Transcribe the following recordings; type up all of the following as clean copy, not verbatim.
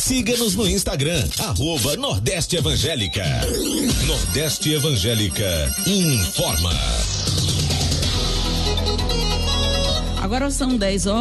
Siga-nos no Instagram, @Nordeste Evangélica. Nordeste Evangélica informa. Agora são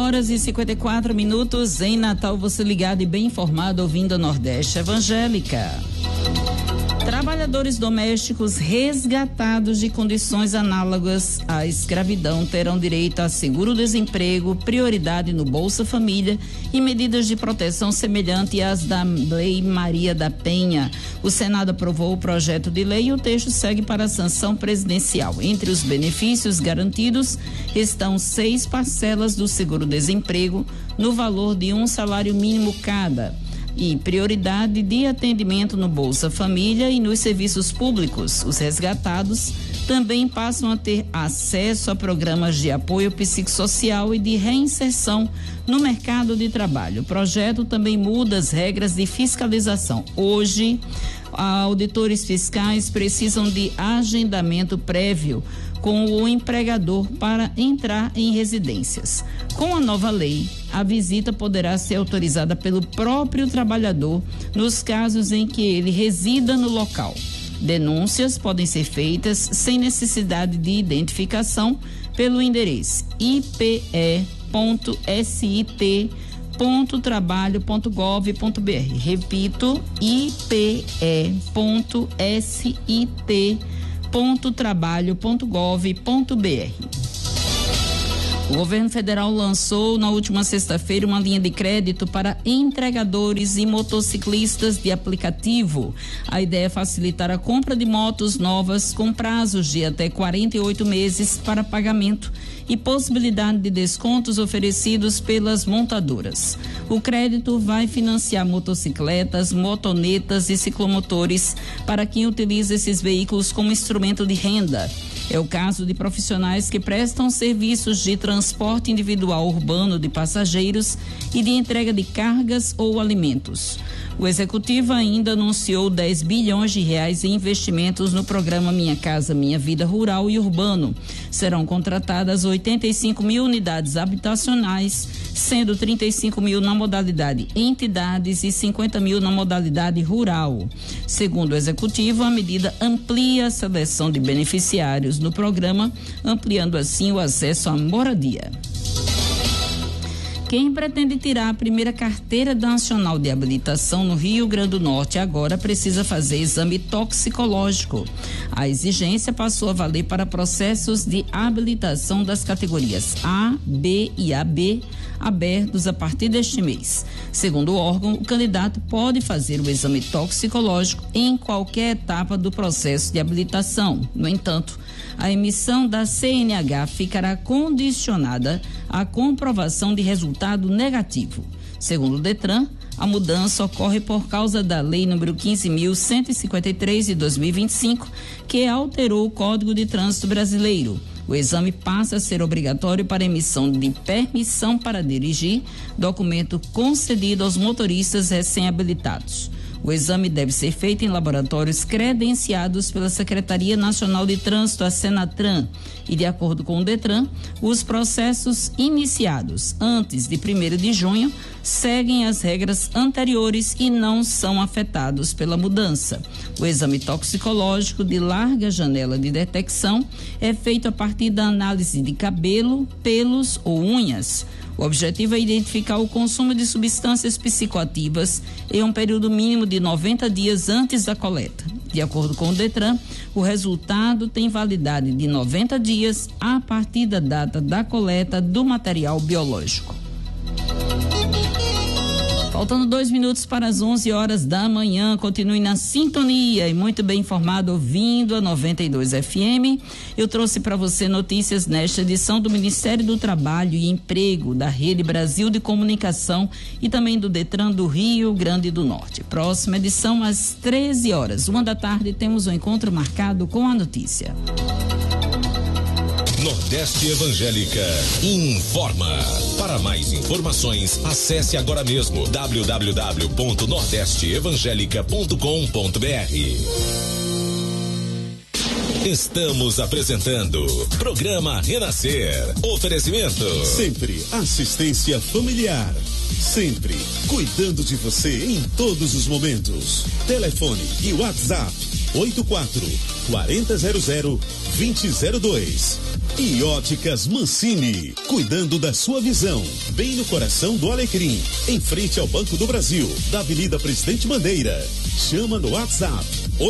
10h54. Em Natal, você ligado e bem informado ouvindo a Nordeste Evangélica. Trabalhadores domésticos resgatados de condições análogas à escravidão terão direito a seguro-desemprego, prioridade no Bolsa Família e medidas de proteção semelhante às da Lei Maria da Penha. O Senado aprovou o projeto de lei e o texto segue para a sanção presidencial. Entre os benefícios garantidos estão 6 parcelas do seguro-desemprego no valor de um salário mínimo cada. E prioridade de atendimento no Bolsa Família e nos serviços públicos. Os resgatados também passam a ter acesso a programas de apoio psicossocial e de reinserção no mercado de trabalho. O projeto também muda as regras de fiscalização. Hoje, auditores fiscais precisam de agendamento prévio com o empregador para entrar em residências. Com a nova lei, a visita poderá ser autorizada pelo próprio trabalhador nos casos em que ele resida no local. Denúncias podem ser feitas sem necessidade de identificação pelo endereço ipe.sit.trabalho.gov.br. Repito, ipe.sit.trabalho.gov.br. O governo federal lançou na última sexta-feira uma linha de crédito para entregadores e motociclistas de aplicativo. A ideia é facilitar a compra de motos novas com prazos de até 48 meses para pagamento e possibilidade de descontos oferecidos pelas montadoras. O crédito vai financiar motocicletas, motonetas e ciclomotores para quem utiliza esses veículos como instrumento de renda. É o caso de profissionais que prestam serviços de transporte individual urbano de passageiros e de entrega de cargas ou alimentos. O executivo ainda anunciou 10 bilhões de reais em investimentos no programa Minha Casa Minha Vida Rural e Urbano. Serão contratadas 85 mil unidades habitacionais, sendo 35 mil na modalidade entidades e 50 mil na modalidade rural. Segundo o executivo, a medida amplia a seleção de beneficiários no programa, ampliando assim o acesso à moradia. Quem pretende tirar a primeira carteira nacional de habilitação no Rio Grande do Norte agora precisa fazer exame toxicológico. A exigência passou a valer para processos de habilitação das categorias A, B e AB, abertos a partir deste mês. Segundo o órgão, o candidato pode fazer o exame toxicológico em qualquer etapa do processo de habilitação. No entanto, a emissão da CNH ficará condicionada à comprovação de resultado negativo. Segundo o Detran, a mudança ocorre por causa da Lei nº 15.153 de 2025, que alterou o Código de Trânsito Brasileiro. O exame passa a ser obrigatório para emissão de permissão para dirigir, documento concedido aos motoristas recém-habilitados. O exame deve ser feito em laboratórios credenciados pela Secretaria Nacional de Trânsito, a Senatran, e de acordo com o Detran, os processos iniciados antes de 1º de junho seguem as regras anteriores e não são afetados pela mudança. O exame toxicológico de larga janela de detecção é feito a partir da análise de cabelo, pelos ou unhas. O objetivo é identificar o consumo de substâncias psicoativas em um período mínimo de 90 dias antes da coleta. De acordo com o Detran, o resultado tem validade de 90 dias a partir da data da coleta do material biológico. Faltando 2 minutos para as 11 horas da manhã, continue na sintonia e muito bem informado ouvindo a 92 FM. Eu trouxe para você notícias nesta edição do Ministério do Trabalho e Emprego, da Rede Brasil de Comunicação e também do Detran do Rio Grande do Norte. Próxima edição às 13 horas, 1 da tarde, temos um encontro marcado com a notícia. Nordeste Evangélica informa. Para mais informações, acesse agora mesmo www.nordesteevangelica.com.br. Estamos apresentando Programa Renascer. Oferecimento. Sempre assistência familiar. Sempre cuidando de você em todos os momentos. Telefone e WhatsApp 84-4000-2002. E Óticas Mancini, cuidando da sua visão, bem no coração do Alecrim, em frente ao Banco do Brasil, da Avenida Presidente Bandeira. Chama no WhatsApp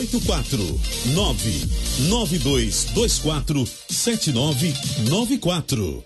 849-9224-7994.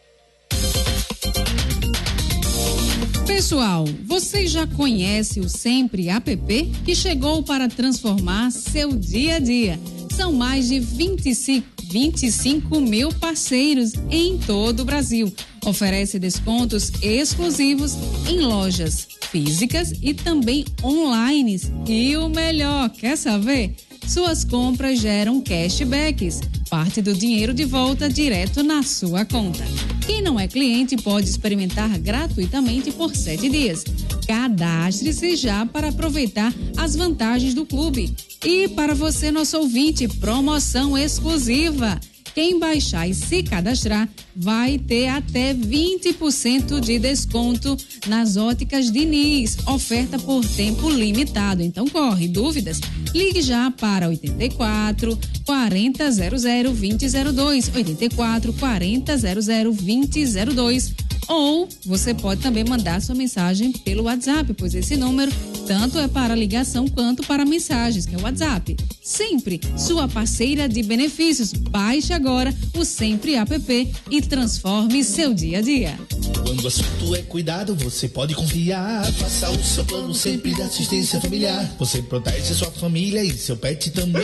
Pessoal, você já conhece o Sempre App, que chegou para transformar seu dia a dia? São mais de 25 mil parceiros em todo o Brasil. Oferece descontos exclusivos em lojas físicas e também online. E o melhor, quer saber? Suas compras geram cashbacks, parte do dinheiro de volta direto na sua conta. Quem não é cliente pode experimentar gratuitamente por 7 dias. Cadastre-se já para aproveitar as vantagens do clube. E para você, nosso ouvinte, promoção exclusiva. Quem baixar e se cadastrar vai ter até 20% de desconto nas óticas Diniz. Oferta por tempo limitado. Então corre, dúvidas? Ligue já para 84 40 00 2002, 84 40 00 2002. Ou você pode também mandar sua mensagem pelo WhatsApp, pois esse número tanto é para ligação quanto para mensagens, que é o WhatsApp. Sempre sua parceira de benefícios. Baixe agora o Sempre App e transforme seu dia a dia. Quando o assunto é cuidado, você pode confiar. Faça o seu plano sempre de assistência familiar. Você protege sua família e seu pet também.